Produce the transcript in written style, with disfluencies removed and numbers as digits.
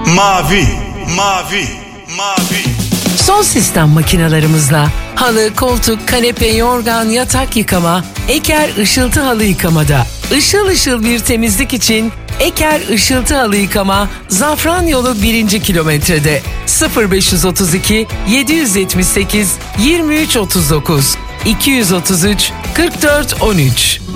Mavi, mavi, mavi. Son sistem makinalarımızla halı, koltuk, kanepe, yorgan, yatak yıkama, Eker ışıltı halı yıkamada. Işıl ışıl bir temizlik için Eker ışıltı halı yıkama Zafran Yolu 1. kilometrede 0532 778 2339 233 44 13.